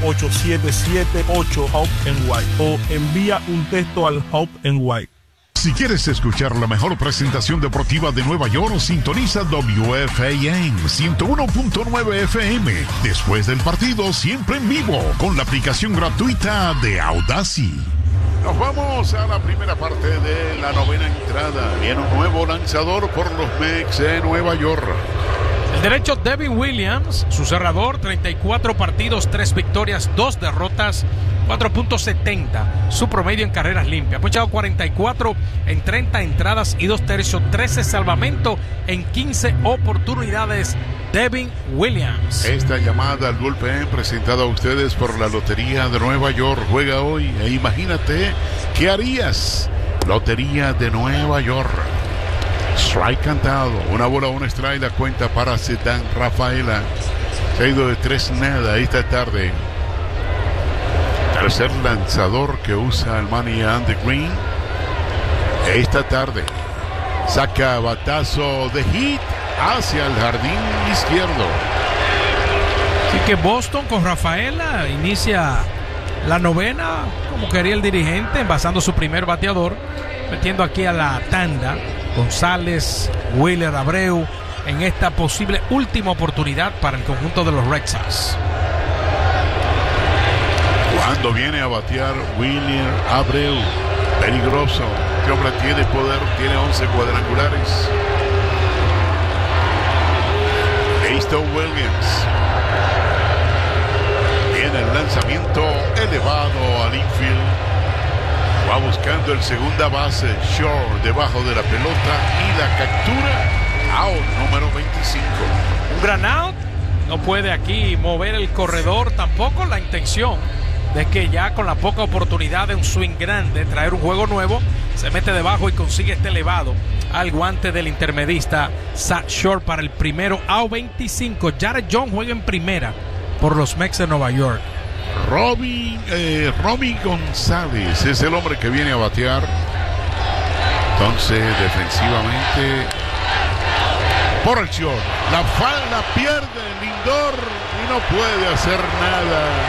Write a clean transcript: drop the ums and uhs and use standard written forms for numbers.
1-877-8-HOPE-NY o envía un texto al HOPE-NY. Si quieres escuchar la mejor presentación deportiva de Nueva York, sintoniza WFAN 101.9 FM. Después del partido, siempre en vivo, con la aplicación gratuita de Audacy. Nos vamos a la primera parte de la novena entrada. Viene un nuevo lanzador por los Mets de Nueva York. El derecho Devin Williams, su cerrador, 34 partidos, 3 victorias, 2 derrotas, 4.70, su promedio en carreras limpias. Ha ponchado 44 en 30 entradas y 2 tercios, 13 salvamentos en 15 oportunidades. Devin Williams. Esta llamada al bullpen presentada a ustedes por la Lotería de Nueva York. Juega hoy e imagínate qué harías. Lotería de Nueva York. Strike cantado, una bola, un strike, la cuenta para Ceddanne Rafaela. Se ha ido de 3-0 esta tarde. Tercer lanzador que usa el money and the green. Esta tarde saca batazo de hit hacia el jardín izquierdo. Así que Boston con Rafaela inicia la novena como quería el dirigente, envasando su primer bateador, metiendo aquí a la tanda González, Wheeler, Abreu en esta posible última oportunidad para el conjunto de los Red Sox. Cuando viene a batear Wheeler, Abreu, peligroso. Este hombre tiene poder, tiene 11 cuadrangulares. Easton Williams. Viene el lanzamiento elevado al infield. Va buscando el segunda base, Shore, debajo de la pelota y la captura. Out número 25. Un gran out. No puede aquí mover el corredor. Tampoco la intención de que ya con la poca oportunidad de un swing grande, traer un juego nuevo, se mete debajo y consigue este elevado al guante del intermedista Zach Shore para el primero. Out 25. Jared Jones juega en primera por los Mets de Nueva York. Romy González es el hombre que viene a batear. Entonces, defensivamente, por el short, la falda pierde Lindor y no puede hacer nada.